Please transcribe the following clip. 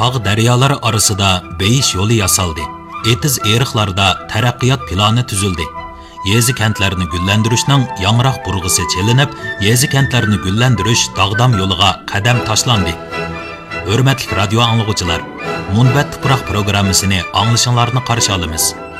tog' daryolar orasida beyish yo'li yasaldi. Etiz eriqlarda taraqqiyot plani tuzildi. Yezi kentlarni gullantirishning yangroq burg'isi chelinib, yezi kentlarni gullantirish dog'dam yo'liga qadam tashlandi. Hurmatli radio anglag'uvchilar, Munbat tuproq programmasini anglashinglarni qarshi olamiz.